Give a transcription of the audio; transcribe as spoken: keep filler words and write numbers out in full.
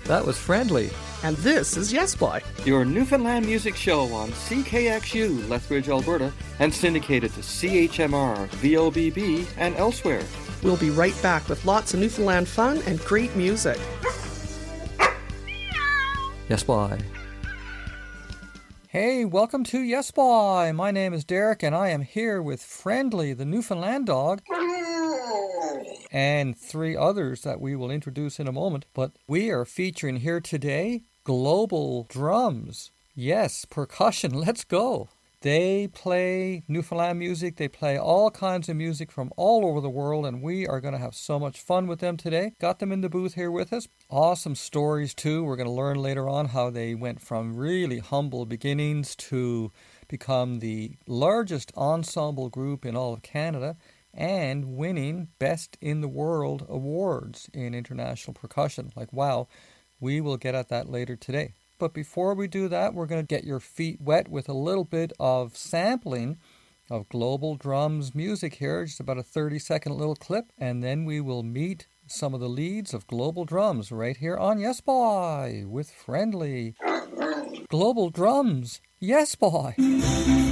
That was Friendly. And this is Yes Boy, your Newfoundland music show on C K X U, Lethbridge, Alberta, and syndicated to C H M R, V O B B, and elsewhere. We'll be right back with lots of Newfoundland fun and great music. Yes Boy. Hey, welcome to Yes Boy. My name is Derek, and I am here with Friendly, the Newfoundland dog, and three others that we will introduce in a moment. But we are featuring here today Global Drums. Yes, percussion. Let's go. They play Newfoundland music. They play all kinds of music from all over the world, and we are going to have so much fun with them today. Got them in the booth here with us. Awesome stories, too. We're going to learn later on how they went from really humble beginnings to become the largest ensemble group in all of Canada and winning Best in the World awards in international percussion. Like, wow, we will get at that later today. But before we do that, we're going to get your feet wet with a little bit of sampling of Global Drums music here, just about a thirty-second little clip, and then we will meet some of the leads of Global Drums right here on Yes Boy with Friendly. Global Drums, Yes Boy.